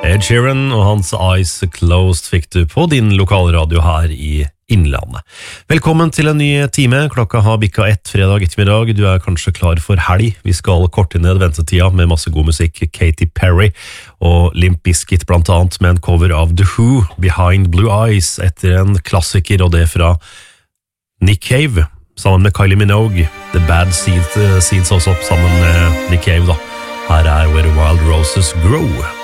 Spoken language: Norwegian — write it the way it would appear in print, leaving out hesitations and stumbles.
Ed Sheeran og hans Eyes Closed fikk du på din lokalradio her i Innlandet. Velkommen til en ny time. Klokka har bikka 1 fredag ettermiddag. Du er kanskje klar for helg. Vi skal korte ned ventetida med masse god musikk. Katy Perry og Limp Bizkit blant annet med en cover av The Who, Behind Blue Eyes, etter en klassiker, og det fra Nick Cave, sammen med Kylie Minogue. The Bad Seeds også, sammen med Nick Cave da. Her er Where the Wild Roses Grow.